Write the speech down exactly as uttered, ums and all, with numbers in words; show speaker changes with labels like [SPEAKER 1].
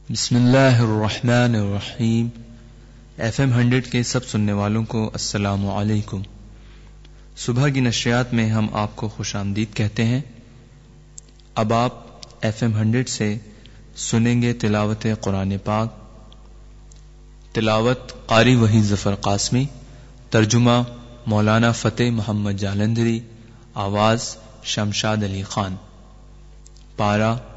[SPEAKER 1] बिस्मिल्लाहिर्रहमानिर्रहीम। F am hundred के सब सुनने वालों को अस्सलामु अलैकुम। सुबह की नशरियात में हम आपको खुशामदीद कहते हैं। अब आप एफ एम हंड्रेड से सुनेंगे तिलावत कुरान पाक। तिलावत कारी वही जफर कासमी, तर्जुमा मौलाना फतेह मोहम्मद जालंधरी, आवाज शमशाद अली खान। पारा